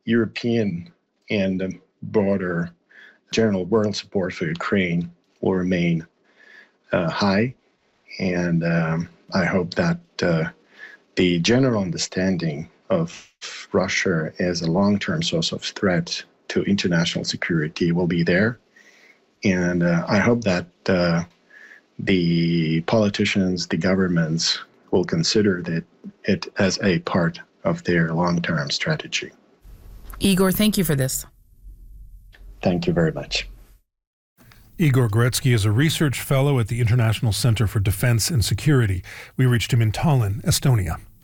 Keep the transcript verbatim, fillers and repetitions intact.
European and um, broader general world support for Ukraine will remain uh, high. And um, I hope that uh, the general understanding of Russia as a long-term source of threat to international security will be there. And uh, I hope that uh, the politicians, the governments will consider that it as a part of their long-term strategy. Igor, thank you for this. Thank you very much. Igor Gorecki is a research fellow at the International Center for Defense and Security. We reached him in Tallinn, Estonia.